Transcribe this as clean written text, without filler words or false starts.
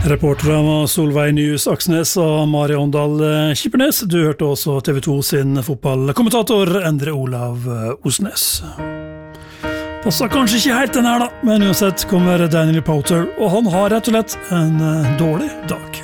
Reportere var Solveig Nyhus Aksnes og Mari Åndal Kippernes. Du hørte også TV2 sin fotballkommentator Endre Olav Osnes. Passet kanskje ikke helt den her da, men uansett kommer Daniel Powter, og han har rett og slett en dårlig dag.